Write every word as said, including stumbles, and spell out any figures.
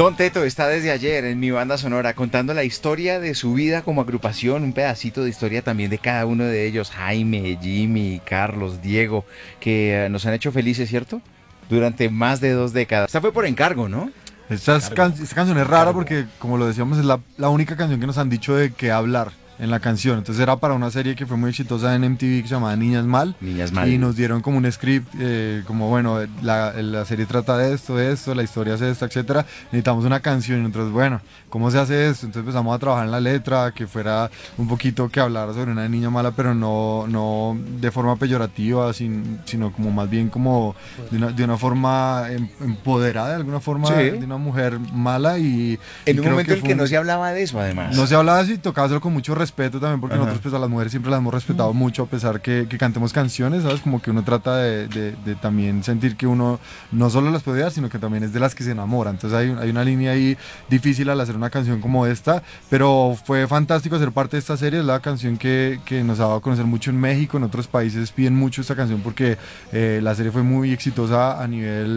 Don Teto está desde ayer en mi banda sonora contando la historia de su vida como agrupación, un pedacito de historia también de cada uno de ellos, Jaime, Jimmy, Carlos, Diego, que eh, nos han hecho felices, ¿cierto? Durante más de dos décadas. Esta fue por encargo, ¿no? Esta, es can- esta canción es rara porque, como lo decíamos, es la, la única canción que nos han dicho de qué hablar en la canción. Entonces era para una serie que fue muy exitosa en M T V que se llamaba Niñas Mal. Niñas Mal. Y nos dieron como un script, eh, como bueno, la, la serie trata de esto, de esto, la historia es esta, etcétera. Necesitamos una canción y nosotros, bueno, ¿cómo se hace esto? Entonces empezamos a trabajar en la letra, que fuera un poquito que hablara sobre una niña mala, pero no, no de forma peyorativa, sin, sino como más bien como de una, de una forma em- empoderada, de alguna forma, Sí. de una mujer mala. Y, En y un creo momento en el fue que un- no se hablaba de eso, además. no se hablaba así, tocaba hacerlo con mucho respeto también, porque Ajá. nosotros pues a las mujeres siempre las hemos respetado mucho, a pesar que, que cantemos canciones, ¿sabes? Como que uno trata de, de- de también sentir que uno no solo las puede dar, sino que también es de las que se enamora. Entonces hay, hay una línea ahí difícil al hacer una canción como esta, pero fue fantástico ser parte de esta serie. Es la canción que, que nos ha dado a conocer mucho en México, en otros países piden mucho esta canción porque eh, la serie fue muy exitosa a nivel